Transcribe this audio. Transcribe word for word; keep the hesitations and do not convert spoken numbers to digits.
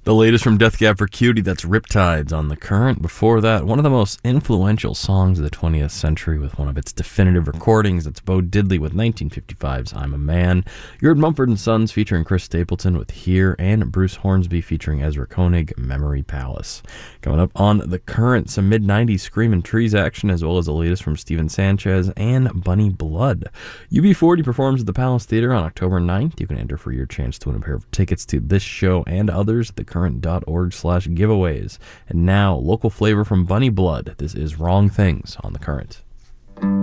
The latest from Death Cab for Cutie, that's Riptides on The Current. Before that, one of the most influential songs of the twentieth century with one of its definitive recordings, that's Bo Diddley with nineteen fifty-five's I'm a Man. You heard Mumford and Sons featuring Chris Stapleton with Here, and Bruce Hornsby featuring Ezra Koenig, Memory Palace. Coming up on The Current, some mid nineties Screamin' Trees action, as well as the latest from Steven Sanchez and Bunny Blood. U B forty performs at the Palace Theater on October ninth. You can enter for your chance to win a pair of tickets to this show and others at thecurrent.org slash giveaways. And now, local flavor from Bunny Blood. This is Wrong Things on The Current.